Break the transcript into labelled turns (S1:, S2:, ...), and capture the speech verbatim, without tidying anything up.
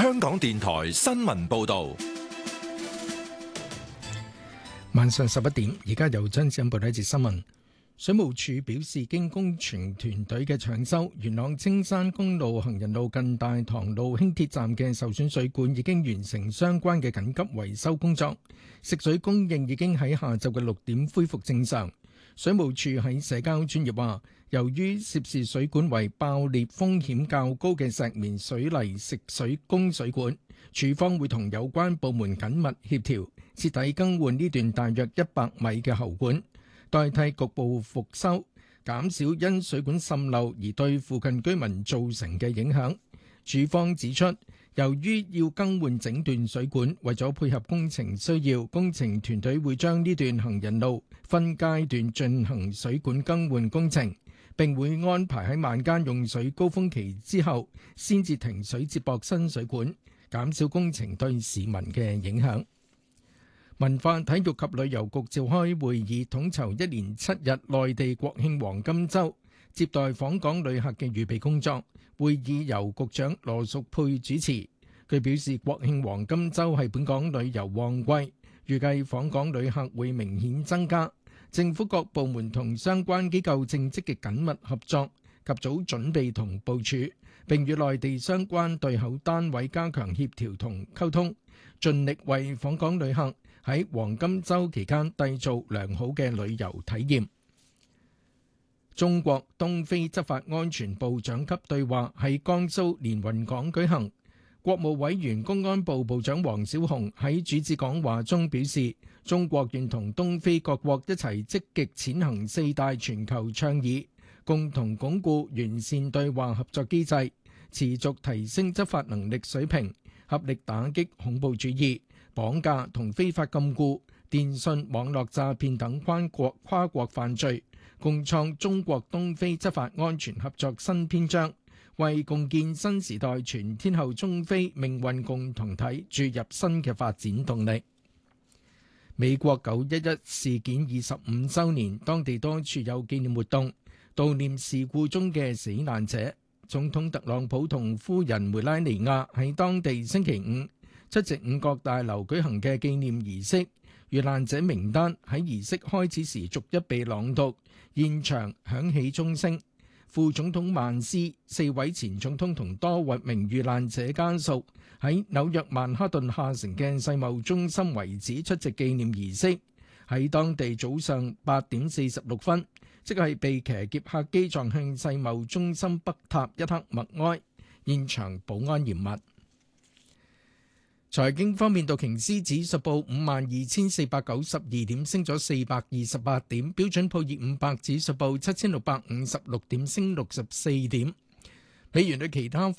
S1: 香港電台新聞報道。
S2: 晚上十一點，而家由張子欣報道一節新聞。水務署表示，經工程團隊嘅搶修，元朗青山公路行人路近大棠路輕鐵站嘅受損水管已經完成相關嘅緊急維修工作，食水供應已經喺下晝嘅六點恢復正常。水務署喺社交專頁話，由於涉事水管為爆裂風險較高嘅石棉水泥食水供水管，署方會同有關部門緊密協調，徹底更換呢段大約一百米嘅喉管，代替局部復修，減少因水管滲漏而對附近居民造成嘅影響。署方指出，由於要更換整段水管，為咗配合工程需要，工程團隊會將呢段行人路分階段進行水管更換工程，並會安排喺晚間用水高峰期之後先至停水接駁新水管，減少工程對市民嘅影響。文化體育及旅遊局召開會議，統籌一連七日內地國慶黃金週接待訪港旅客嘅預備工作。會議由局長羅淑佩主持。佢表示，國慶黃金週係本港旅遊旺季，預計訪港旅客會明顯增加。政府各部門同相關機構正積極緊密合作，及早準備同部署，並與內地相關對口單位加強協調同溝通，盡力為訪港旅客喺黃金週期間締造良好嘅旅遊體驗。中國東非執法安全部長級對話喺江蘇連雲港舉行。國務委員公安部部長王小洪喺主旨講話中表示，中國願同東非各國一齊積極踐行四大全球倡議，共同鞏固完善對話合作機制，持續提升執法能力水平，合力打擊恐怖主義、綁架同非法禁錮、電信網絡詐騙等跨國跨國犯罪，共創中國東非執法安全合作新篇章，為共建新時代全天候中非命運共同體注入新嘅發展動力。美國九一一事件二十五週年，當地多處有紀念活動，悼念事故中嘅死難者。總統特朗普同夫人梅拉尼亞喺當地星期五出席五角大樓舉行嘅紀念儀式，遇難者名單喺儀式開始時逐一被朗讀，現場響起鐘聲。副總統曼斯、四位前總統同多名遇難者家屬喺紐約曼哈頓下城嘅世貿中心遺址出席紀念儀式。喺當地早上八點四十六分，即係被騎劫客機撞向世貿中心北塔一刻默哀，現場保安嚴密。財經方面，道瓊斯指數報五萬二千四百九十二點，升咗四百二十八點；標準普爾五百指數報七千六百五十六點，升六十四點。美元對其他